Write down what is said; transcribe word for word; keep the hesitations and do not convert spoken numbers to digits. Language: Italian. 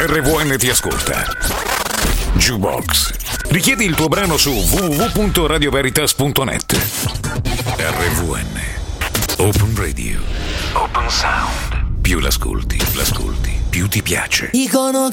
R V N ti ascolta. Jukebox. Richiedi il tuo brano su w w w punto radio veritas punto net. R V N. Open Radio. Open Sound. Più l'ascolti, l'ascolti, più ti piace. Dicono